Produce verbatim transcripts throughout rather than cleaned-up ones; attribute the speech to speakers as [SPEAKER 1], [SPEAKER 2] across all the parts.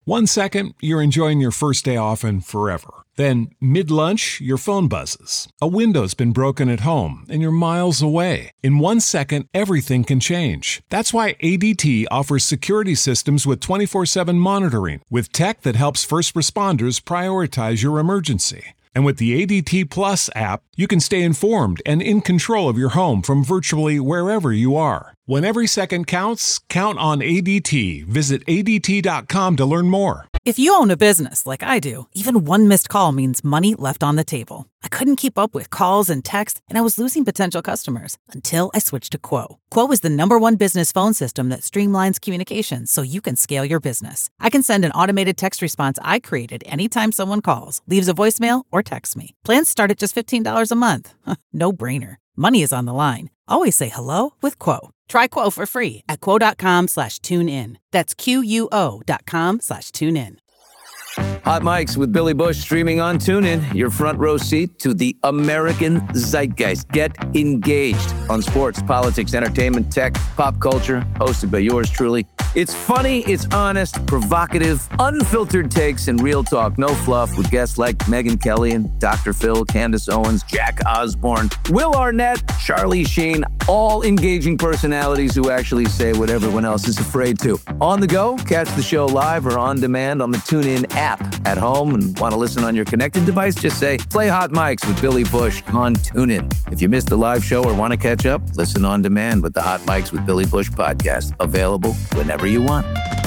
[SPEAKER 1] One second, you're enjoying your first day off and forever. Then, mid-lunch, your phone buzzes. A window's been broken at home, and you're miles away. In one second, everything can change. That's why A D T offers security systems with twenty-four seven monitoring, with tech that helps first responders prioritize your emergency. And with the A D T Plus app, you can stay informed and in control of your home from virtually wherever you are. When every second counts, count on A D T. Visit A D T dot com to learn more.
[SPEAKER 2] If you own a business like I do, even one missed call means money left on the table. I couldn't keep up with calls and texts, and I was losing potential customers until I switched to Quo. Quo is the number one business phone system that streamlines communications so you can scale your business. I can send an automated text response I created anytime someone calls, leaves a voicemail, or texts me. Plans start at just fifteen dollars a month. No brainer. Money is on the line. Always say hello with Quo. Try Quo for free at quo.com slash tune in. That's Q-U-O dot com slash tune in.
[SPEAKER 3] Hot Mics with Billy Bush streaming on TuneIn, your front row seat to the American zeitgeist. Get engaged on sports, politics, entertainment, tech, pop culture, hosted by yours truly. It's funny, it's honest, provocative, unfiltered takes, and real talk. No fluff with guests like Megyn Kelly and Doctor Phil, Candace Owens, Jack Osborne, Will Arnett, Charlie Sheen, all engaging personalities who actually say what everyone else is afraid to. On the go, catch the show live or on demand on the TuneIn app. At home and want to listen on your connected device, just say, play Hot Mics with Billy Bush on TuneIn. If you missed the live show or want to catch up, listen on demand with the Hot Mics with Billy Bush podcast. Available whenever you want.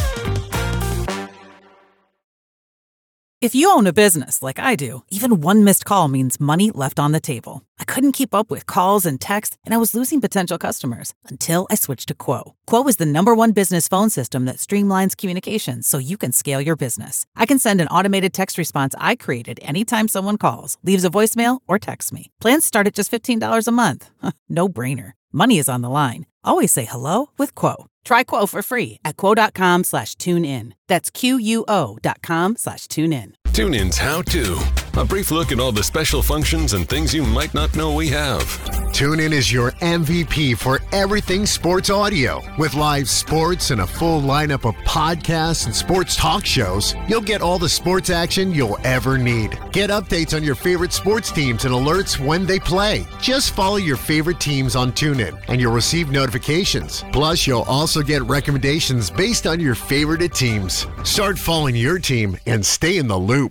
[SPEAKER 2] If you own a business like I do, even one missed call means money left on the table. I couldn't keep up with calls and texts, and I was losing potential customers until I switched to Quo. Quo is the number one business phone system that streamlines communications so you can scale your business. I can send an automated text response I created anytime someone calls, leaves a voicemail, or texts me. Plans start at just fifteen dollars a month. No brainer. Money is on the line. Always say hello with Quo. Try Quo for free at quo.com slash tune in. That's Q-U-O dot com slash tune in.
[SPEAKER 4] TuneIn's How To. A brief look at all the special functions and things you might not know we have.
[SPEAKER 5] TuneIn is your M V P for everything sports audio. With live sports and a full lineup of podcasts and sports talk shows, you'll get all the sports action you'll ever need. Get updates on your favorite sports teams and alerts when they play. Just follow your favorite teams on TuneIn and you'll receive notifications. Plus, you'll also get recommendations based on your favorite teams. Start following your team and stay in the loop.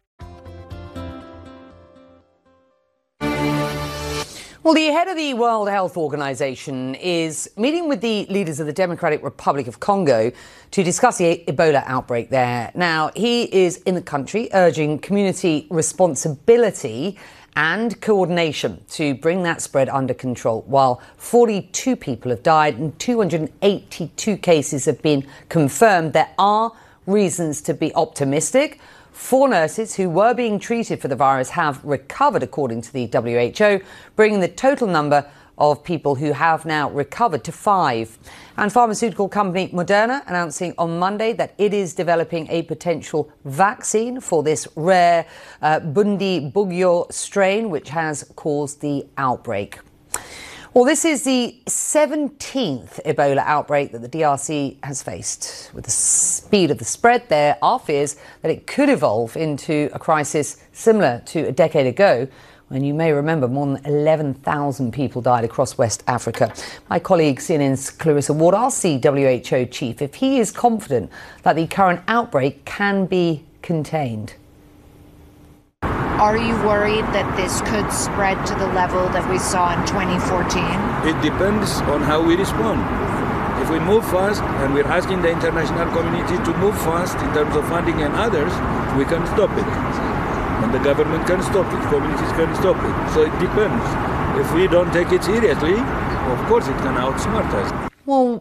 [SPEAKER 6] Well, the head of the World Health Organization is meeting with the leaders of the Democratic Republic of Congo to discuss the Ebola outbreak there. Now, he is in the country urging community responsibility and coordination to bring that spread under control. While forty-two people have died and two hundred eighty-two cases have been confirmed, there are reasons to be optimistic. Four nurses who were being treated for the virus have recovered, according to the W H O, bringing the total number of people who have now recovered to five. And pharmaceutical company Moderna announcing on Monday that it is developing a potential vaccine for this rare uh, Bundibugyo strain, which has caused the outbreak. Well, this is the seventeenth Ebola outbreak that the D R C has faced. With the speed of the spread, there are fears that it could evolve into a crisis similar to a decade ago, when you may remember more than eleven thousand people died across West Africa. My colleague C N N's Clarissa Ward asked the W H O chief if he is confident that the current outbreak can be contained.
[SPEAKER 7] Are you worried that this could spread to the level that we saw in twenty fourteen?
[SPEAKER 8] It depends on how we respond. If we move fast, and we're asking the international community to move fast in terms of funding and others, we can stop it. And the government can stop it, communities can stop it. So it depends. If we don't take it seriously, of course it can outsmart us.
[SPEAKER 6] Well,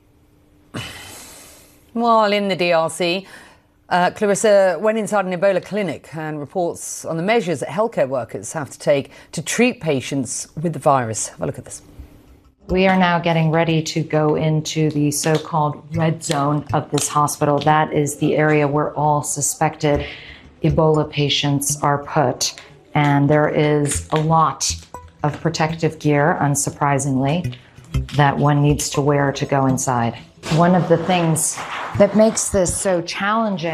[SPEAKER 6] while in the D R C, Uh, Clarissa went inside an Ebola clinic and reports on the measures that healthcare workers have to take to treat patients with the virus. Have a look at this.
[SPEAKER 9] We are now getting ready to go into the so-called red zone of this hospital. That is the area where all suspected Ebola patients are put. And there is a lot of protective gear, unsurprisingly, that one needs to wear to go inside. One of the things that makes this so challenging